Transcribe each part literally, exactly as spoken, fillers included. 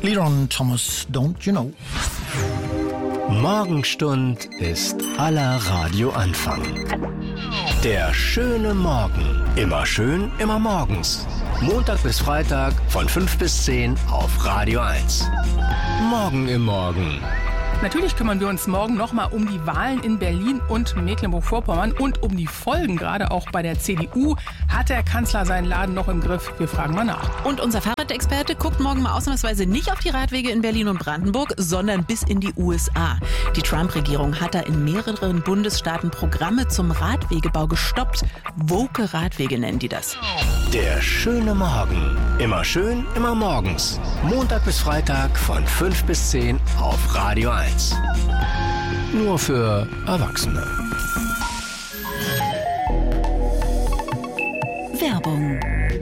Leron Thomas, Don't You Know. Morgenstund ist aller Radioanfang. Der schöne Morgen. Immer schön, immer morgens. Montag bis Freitag von fünf bis zehn auf Radio eins. Morgen im Morgen. Natürlich kümmern wir uns morgen nochmal um die Wahlen in Berlin und Mecklenburg-Vorpommern und um die Folgen, gerade auch bei der C D U. Hat der Kanzler seinen Laden noch im Griff? Wir fragen mal nach. Und unser Fahrradexperte guckt morgen mal ausnahmsweise nicht auf die Radwege in Berlin und Brandenburg, sondern bis in die U S A. Die Trump-Regierung hat da in mehreren Bundesstaaten Programme zum Radwegebau gestoppt. Woke Radwege nennen die das. Der schöne Morgen. Immer schön, immer morgens. Montag bis Freitag von fünf bis zehn auf Radio eins. Nur für Erwachsene. Werbung.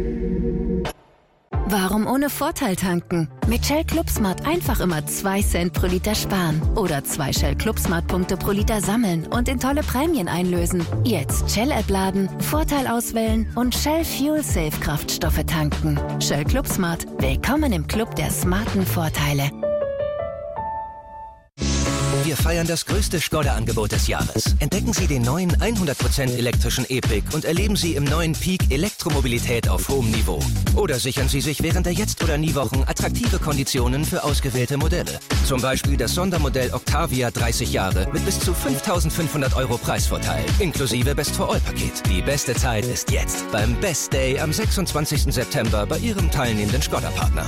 Warum ohne Vorteil tanken? Mit Shell Club Smart einfach immer zwei Cent pro Liter sparen. Oder zwei Shell Club Smart Punkte pro Liter sammeln und in tolle Prämien einlösen. Jetzt Shell-App laden, Vorteil auswählen und Shell Fuel Safe Kraftstoffe tanken. Shell Club Smart. Willkommen im Club der smarten Vorteile. Wir feiern das größte Skoda-Angebot des Jahres. Entdecken Sie den neuen hundert Prozent elektrischen E-Pick und erleben Sie im neuen Peak Elektromobilität auf hohem Niveau. Oder sichern Sie sich während der Jetzt- oder Nie-Wochen attraktive Konditionen für ausgewählte Modelle. Zum Beispiel das Sondermodell Octavia dreißig Jahre mit bis zu fünftausendfünfhundert Euro Preisvorteil, inklusive Best-for-All-Paket. Die beste Zeit ist jetzt beim Best Day am sechsundzwanzigsten September bei Ihrem teilnehmenden Skoda-Partner.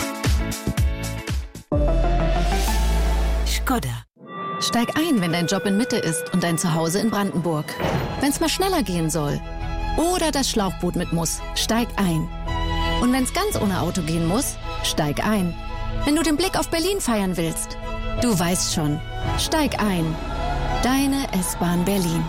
Skoda. Steig ein, wenn dein Job in Mitte ist und dein Zuhause in Brandenburg. Wenn's mal schneller gehen soll. Oder das Schlauchboot mit muss. Steig ein. Und wenn's ganz ohne Auto gehen muss, steig ein. Wenn du den Blick auf Berlin feiern willst, du weißt schon. Steig ein. Deine S-Bahn Berlin.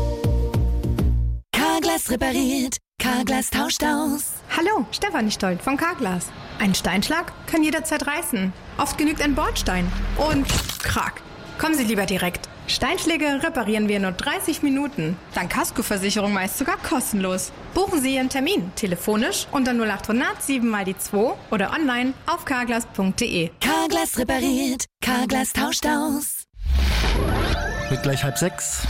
Carglass repariert. Carglass tauscht aus. Hallo, Stefanie Stolt von Carglass. Ein Steinschlag kann jederzeit reißen. Oft genügt ein Bordstein. Und krack. Kommen Sie lieber direkt. Steinschläge reparieren wir in nur dreißig Minuten. Dank Kaskoversicherung meist sogar kostenlos. Buchen Sie Ihren Termin telefonisch unter null acht hundert sieben mal die zwei oder online auf carglass punkt de. Carglass repariert. Carglass tauscht aus. Wird gleich halb sechs.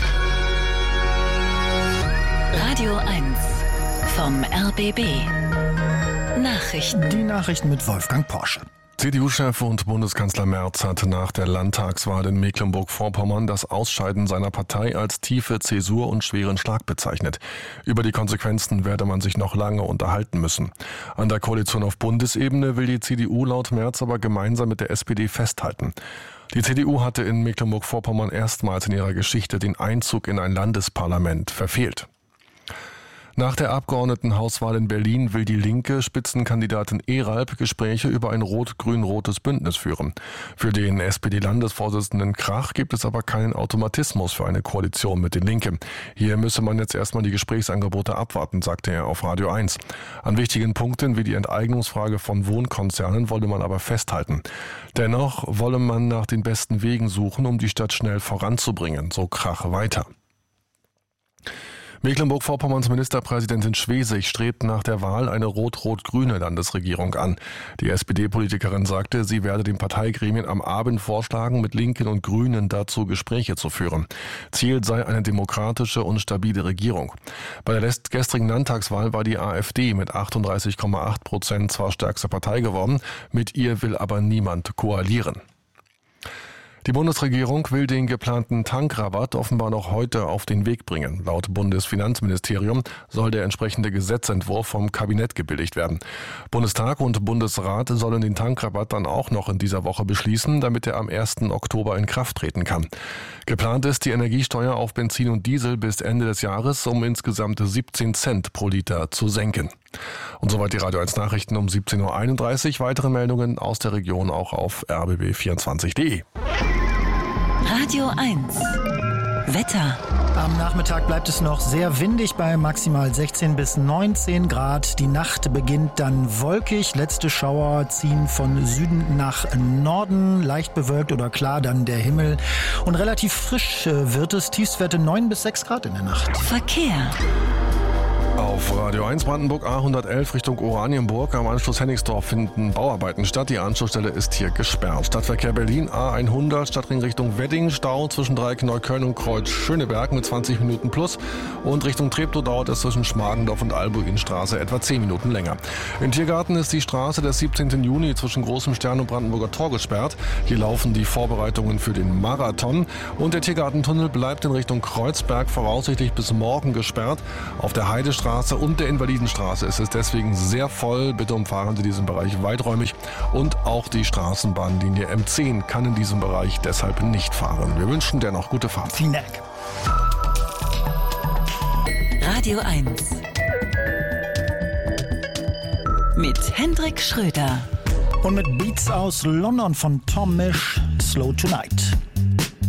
Radio eins vom R B B. Nachrichten. Die Nachrichten mit Wolfgang Porsche. C D U-Chef und Bundeskanzler Merz hat nach der Landtagswahl in Mecklenburg-Vorpommern das Ausscheiden seiner Partei als tiefe Zäsur und schweren Schlag bezeichnet. Über die Konsequenzen werde man sich noch lange unterhalten müssen. An der Koalition auf Bundesebene will die C D U laut Merz aber gemeinsam mit der S P D festhalten. Die C D U hatte in Mecklenburg-Vorpommern erstmals in ihrer Geschichte den Einzug in ein Landesparlament verfehlt. Nach der Abgeordnetenhauswahl in Berlin will die linke Spitzenkandidatin Eralp Gespräche über ein rot-grün-rotes Bündnis führen. Für den S P D-Landesvorsitzenden Krach gibt es aber keinen Automatismus für eine Koalition mit den Linken. Hier müsse man jetzt erstmal die Gesprächsangebote abwarten, sagte er auf Radio eins. An wichtigen Punkten wie die Enteignungsfrage von Wohnkonzernen wolle man aber festhalten. Dennoch wolle man nach den besten Wegen suchen, um die Stadt schnell voranzubringen, so Krach weiter. Mecklenburg-Vorpommerns Ministerpräsidentin Schwesig strebt nach der Wahl eine rot-rot-grüne Landesregierung an. Die S P D-Politikerin sagte, sie werde den Parteigremien am Abend vorschlagen, mit Linken und Grünen dazu Gespräche zu führen. Ziel sei eine demokratische und stabile Regierung. Bei der gestrigen Landtagswahl war die AfD mit achtunddreißig Komma acht Prozent zwar stärkste Partei geworden, mit ihr will aber niemand koalieren. Die Bundesregierung will den geplanten Tankrabatt offenbar noch heute auf den Weg bringen. Laut Bundesfinanzministerium soll der entsprechende Gesetzentwurf vom Kabinett gebilligt werden. Bundestag und Bundesrat sollen den Tankrabatt dann auch noch in dieser Woche beschließen, damit er am ersten Oktober in Kraft treten kann. Geplant ist die Energiesteuer auf Benzin und Diesel bis Ende des Jahres um insgesamt siebzehn Cent pro Liter zu senken. Und soweit die Radio eins Nachrichten um siebzehn Uhr einunddreißig. Weitere Meldungen aus der Region auch auf r b b vierundzwanzig punkt de. Radio eins. Wetter. Am Nachmittag bleibt es noch sehr windig bei maximal sechzehn bis neunzehn Grad. Die Nacht beginnt dann wolkig. Letzte Schauer ziehen von Süden nach Norden. Leicht bewölkt oder klar dann der Himmel. Und relativ frisch wird es. Tiefstwerte neun bis sechs Grad in der Nacht. Verkehr. Auf Radio eins Brandenburg A hundertelf Richtung Oranienburg am Anschluss Hennigsdorf finden Bauarbeiten statt. Die Anschlussstelle ist hier gesperrt. Stadtverkehr Berlin A hundert Stadtring Richtung Wedding. Stau zwischen Dreieck Neukölln und Kreuz Schöneberg mit zwanzig Minuten plus. Und Richtung Treptow dauert es zwischen Schmargendorf und Albuinstraße etwa zehn Minuten länger. In Tiergarten ist die Straße des siebzehnten Juni zwischen Großem Stern und Brandenburger Tor gesperrt. Hier laufen die Vorbereitungen für den Marathon. Und der Tiergartentunnel bleibt in Richtung Kreuzberg voraussichtlich bis morgen gesperrt. Auf der Heidestraße und der Invalidenstraße ist es deswegen sehr voll. Bitte umfahren Sie diesen Bereich weiträumig. Und auch die Straßenbahnlinie M zehn kann in diesem Bereich deshalb nicht fahren. Wir wünschen dennoch gute Fahrt. Vielen Dank. Radio eins. Mit Hendrik Schröder. Und mit Beats aus London von Tom Misch, Slow Tonight.